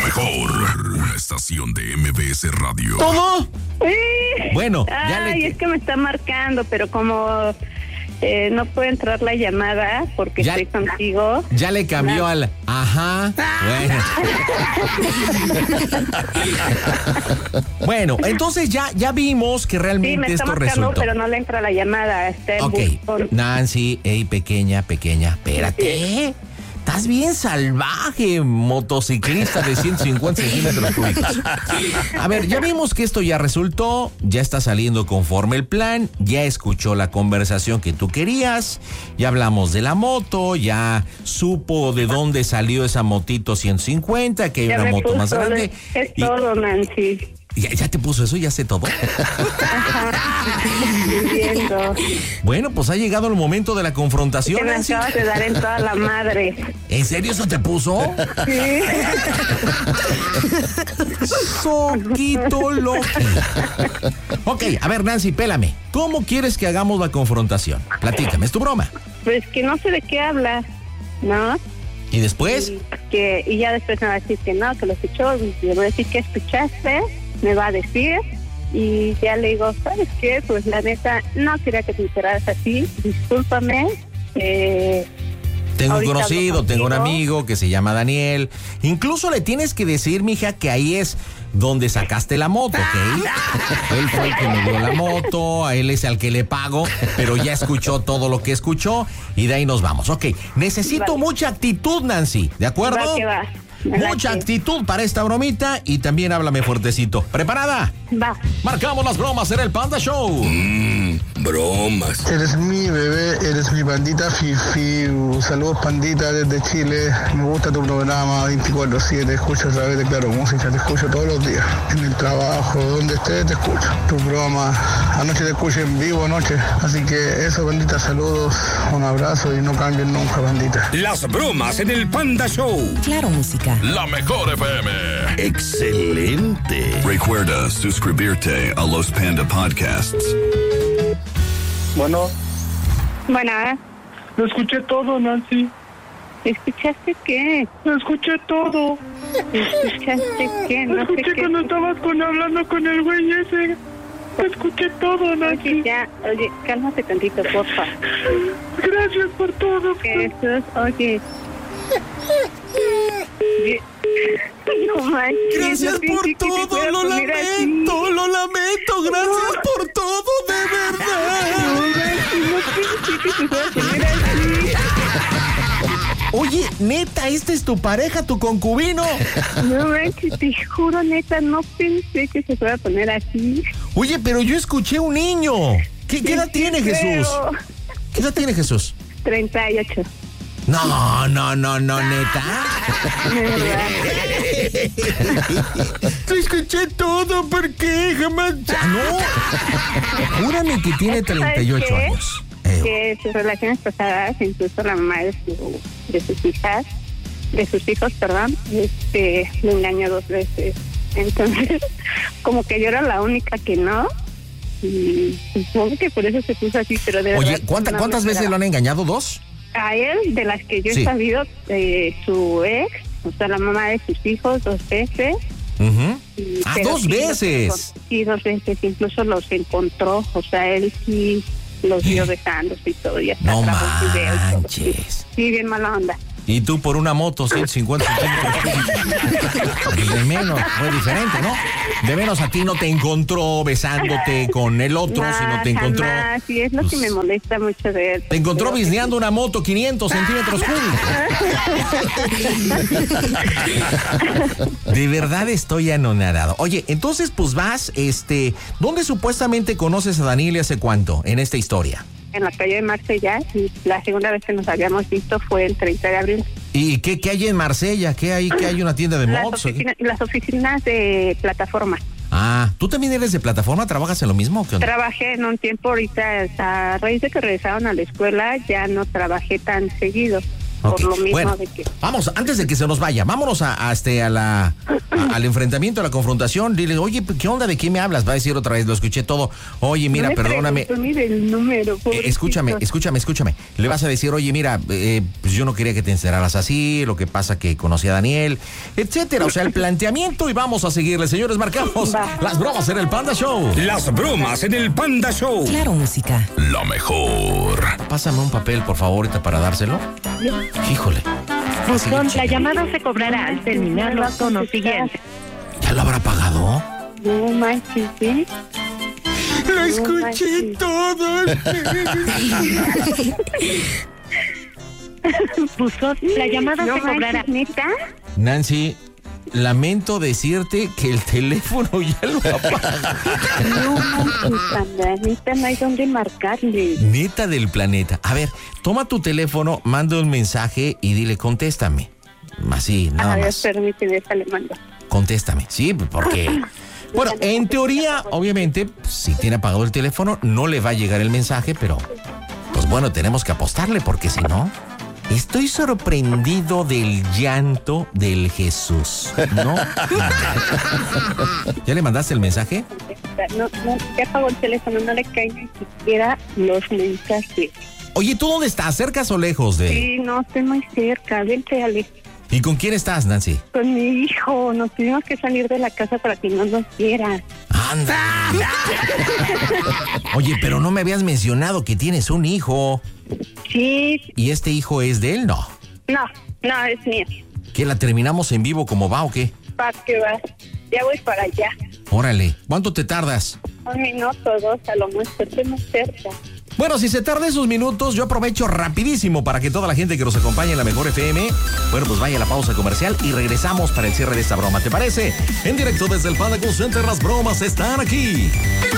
mejor, una estación de MBS Radio. ¿Todo? Sí. Bueno, es que me está marcando, pero como no puede entrar la llamada porque estoy contigo. Ya le cambió al ajá. Bueno, entonces ya vimos que realmente esto marcando, resultó. Pero no le entra la llamada. Está en buzón. Nancy, pequeña, espérate. Sí. Estás bien salvaje, motociclista de 150 centímetros cúbicos. A ver, ya vimos que esto ya resultó, ya está saliendo conforme el plan, ya escuchó la conversación que tú querías, ya hablamos de la moto, ya supo de dónde salió esa motito 150, que hay una moto más grande. Es todo, Nancy. ¿Ya te puso eso? ¿Ya sé todo? Bueno, pues ha llegado el momento de la confrontación. Que me acabas de dar en toda la madre. ¿En serio eso te puso? Sí. Soquito loco. Ok, a ver, Nancy, pélame. ¿Cómo quieres que hagamos la confrontación? Platícame, es tu broma. Pues que no sé de qué habla, ¿no? ¿Y después? Y ya después me va a decir que no, que lo escuchó. Y le voy a decir que escuchaste. Me va a decir y ya le digo, ¿sabes qué? Pues la neta, no quería que te enteraras así, discúlpame. Tengo un conocido, tengo un amigo que se llama Daniel. Incluso le tienes que decir, mija, que ahí es donde sacaste la moto, ¿ok? Él fue el que me dio la moto, a él es al que le pago, pero ya escuchó todo lo que escuchó y de ahí nos vamos. Ok, necesito mucha actitud, Nancy, ¿de acuerdo? Va que va. Mucha actitud para esta bromita y también háblame fuertecito. ¿Preparada? Va. Marcamos las bromas en el Panda Show. Bromas. Eres mi bebé, eres mi pandita Fifi. Saludos, pandita, desde Chile. Me gusta tu programa 24/7. Escucho a través de Claro Música. Te escucho todos los días. En el trabajo, donde estés, te escucho. Tu programa, anoche te escuché en vivo, anoche. Así que eso, pandita, saludos. Un abrazo y no cambien nunca, pandita. Las bromas en el Panda Show. Claro Música. La mejor FM. Excelente. Recuerda suscribirte a los Panda Podcasts. Bueno. Lo escuché todo, Nancy. ¿Escuchaste qué? Lo escuché todo. ¿Escuchaste qué? No escuché sé qué. cuando estabas hablando con el güey ese. Lo escuché todo, Nancy. Oye, cálmate tantito, porfa. Gracias por todo. Jesús, oye. No manches. Gracias por todo, lo lamento, gracias por todo, de verdad. Oye, neta, ¿este es tu pareja, tu concubino? No manches, te juro, neta, no pensé que se fuera a poner así. Oye, pero yo escuché un niño. ¿Qué edad tiene Jesús? ¿Qué edad tiene Jesús? 38. No, neta. Te escuché todo, ¿por qué? Jamás. No. Júrame que tiene 38 años. Que sus relaciones pasadas, incluso la mamá de sus hijos, me engañó 2 veces. Entonces, como que yo era la única que no. Y supongo que por eso se puso así, pero de verdad. Oye, ¿cuántas veces lo han engañado? ¿2? A él, de las que yo he sabido, su ex, o sea, la mamá de sus hijos, 2 veces. Uh-huh. 2 veces. Sí, 2 veces, incluso los encontró, o sea, él sí los vio besándose y todo, y hasta no video. Manches. Sí, bien mala onda. Y tú por una moto 150 centímetros. De menos, fue diferente, ¿no? De menos a ti no te encontró besándote con el otro, sino te encontró... Sí, es lo que me molesta mucho de él. Te encontró bisneando una moto 500 centímetros cúbicos. De verdad estoy anonadado. Oye, entonces pues vas, ¿dónde supuestamente conoces a Daniel y hace cuánto en esta historia? En la calle de Marsella, y la segunda vez que nos habíamos visto fue el 30 de abril. ¿Y qué hay en Marsella? ¿Qué hay una tienda de motos? Las oficinas de plataforma. Ah, ¿tú también eres de plataforma? ¿Trabajas en lo mismo o qué onda? Trabajé en un tiempo, ahorita a raíz de que regresaron a la escuela ya no trabajé tan seguido. Okay. Por lo mismo de que... Vamos, antes de que se nos vaya, vámonos a al enfrentamiento, a la confrontación, dile, oye, ¿qué onda? ¿De qué me hablas? Va a decir otra vez, lo escuché todo. Oye, mira, No me perdóname. preguntó ni del número, Escúchame. pobrecito. Le vas a decir, oye, mira, pues yo no quería que te encerraras así, lo que pasa que conocí a Daniel, etcétera. O sea, el planteamiento, y vamos a seguirle. Señores, marcamos Va. las bromas en el Panda Show. Las bromas en el Panda Show. Claro, música. La mejor. Pásame un papel, por favor, ahorita para dárselo. Híjole. Buzón, la llamada se cobrará al terminar los tonos siguientes. ¿Ya lo habrá pagado? No manches, ¿sí? Lo escuché todo. Buzón, la llamada No se cobrará. manches, ¿neta? Nancy, lamento decirte que el teléfono ya lo apaga. No manches, Panda, neta, no hay dónde marcarle. Neta del planeta. A ver, toma tu teléfono, manda un mensaje y dile, contéstame. Así, nada A ver, más. permíteme, le mando. Contéstame, sí, porque... Bueno, en teoría, obviamente, si tiene apagado el teléfono, no le va a llegar el mensaje, pero... Pues bueno, tenemos que apostarle, porque si no... Estoy sorprendido del llanto del Jesús, ¿no? ¿Ya le mandaste el mensaje? No, ya apagó el teléfono, no le caen ni siquiera los mensajes. Oye, ¿tú dónde estás? ¿Cerca o lejos de...? Sí, no, estoy muy cerca, vente, Ale. ¿Y con quién estás, Nancy? Con mi hijo, nos tuvimos que salir de la casa para que no nos viera. ¡Anda! Oye, pero no me habías mencionado que tienes un hijo. Sí, ¿Y este hijo es de él? No. no, es mío. ¿Qué, la terminamos en vivo como va o qué? ¿Para qué vas? Ya voy para allá. Órale, ¿cuánto te tardas? 1 minuto, 2, a lo mucho, estoy muy cerca. Bueno, si se tarda esos minutos, yo aprovecho rapidísimo para que toda la gente que nos acompañe en la Mejor FM, bueno, pues vaya a la pausa comercial y regresamos para el cierre de esta broma. ¿Te parece? En directo desde el Panda Call Center, las bromas están aquí.